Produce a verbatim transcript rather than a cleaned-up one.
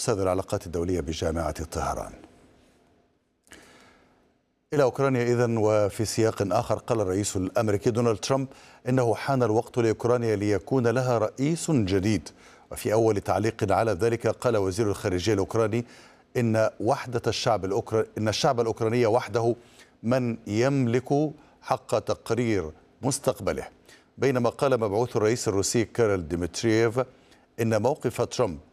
أستاذ العلاقات الدولية بجامعة طهران. إلى أوكرانيا إذن، وفي سياق آخر قال الرئيس الأمريكي دونالد ترامب إنه حان الوقت لأوكرانيا ليكون لها رئيس جديد. وفي أول تعليق على ذلك قال وزير الخارجية الأوكراني إن وحدة الشعب الأوكراني إن الشعب الأوكراني وحده من يملك حق تقرير مستقبله، بينما قال مبعوث الرئيس الروسي كيرل ديمترييف إن موقف ترامب